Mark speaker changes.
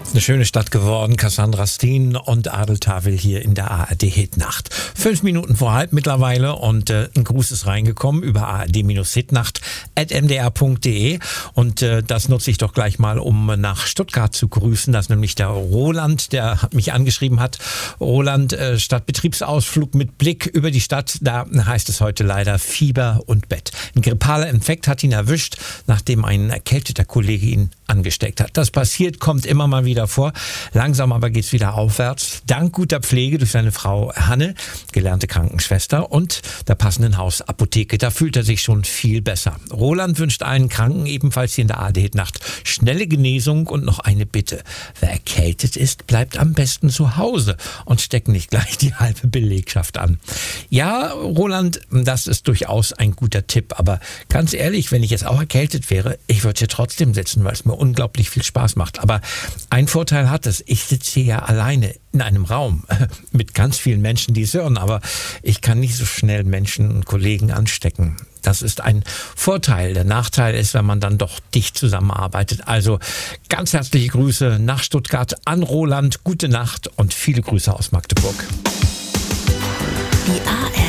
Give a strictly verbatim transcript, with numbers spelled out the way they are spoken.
Speaker 1: Eine schöne Stadt geworden, Cassandra Steen und Adel Tawil hier in der A R D-Hitnacht. Fünf Minuten vor halb mittlerweile und äh, ein Gruß ist reingekommen über a r d hitnacht at m d r punkt d e und äh, das nutze ich doch gleich mal, um nach Stuttgart zu grüßen. Das ist nämlich der Roland, der mich angeschrieben hat. Roland, äh, Stadtbetriebsausflug mit Blick über die Stadt, da heißt es heute leider Fieber und Bett. Ein grippaler Infekt hat ihn erwischt, nachdem ein erkälteter Kollege ihn angesteckt hat. Das passiert, kommt immer mal wieder vor. Langsam aber geht's wieder aufwärts. Dank guter Pflege durch seine Frau Hanne, gelernte Krankenschwester, und der passenden Hausapotheke. Da fühlt er sich schon viel besser. Roland wünscht allen Kranken, ebenfalls hier in der A R D-Hitnacht, schnelle Genesung und noch eine Bitte. Wer erkältet ist, bleibt am besten zu Hause und steckt nicht gleich die halbe Belegschaft an. Ja, Roland, das ist durchaus ein guter Tipp, aber ganz ehrlich, wenn ich jetzt auch erkältet wäre, ich würde hier trotzdem sitzen, weil es mir unglaublich viel Spaß macht. Aber ein Vorteil hat es, ich sitze hier ja alleine in einem Raum mit ganz vielen Menschen, die es hören, aber ich kann nicht so schnell Menschen und Kollegen anstecken. Das ist ein Vorteil. Der Nachteil ist, wenn man dann doch dicht zusammenarbeitet. Also ganz herzliche Grüße nach Stuttgart an Roland, gute Nacht und viele Grüße aus Magdeburg.
Speaker 2: Die A R